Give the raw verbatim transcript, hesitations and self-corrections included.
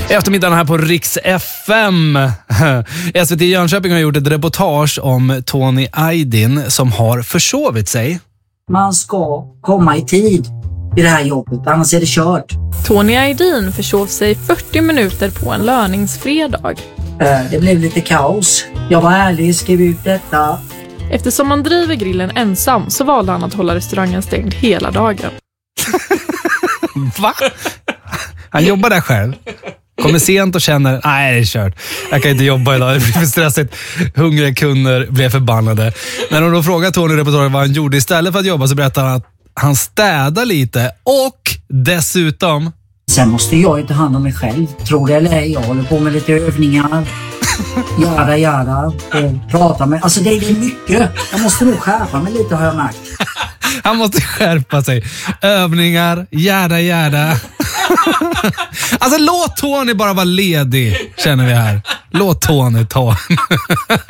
Eftermiddagen här på Riks F M. S V T Jönköping har gjort ett reportage om Tony Aydin som har försovit sig. Man ska komma i tid i det här jobbet, annars är det kört. Tony Aydin försov sig fyrtio minuter på en löningsfredag. Det blev lite kaos. Jag var ärlig, skrev ut detta. Eftersom man driver grillen ensam så valde han att hålla restaurangen stängd hela dagen. Va? Han jobbar där själv. Kommer sent och känner, nej det är kört. Jag kan inte jobba idag, det blir för stressigt. Hungriga kunder blev förbannade. När de då frågar Tony reportagen vad han gjorde istället för att jobba så berättar han att han städar lite och dessutom... Sen måste jag ju ta hand om mig själv. Tror det eller ej, jag håller på med lite övningar. Göra, göra. Prata med... Alltså det är mycket. Jag måste nog skärpa mig lite, har jag märkt. Han måste skärpa sig. Övningar, gärda, gärda. Alltså låt Tony bara vara ledig, känner vi här. Låt Tony ta.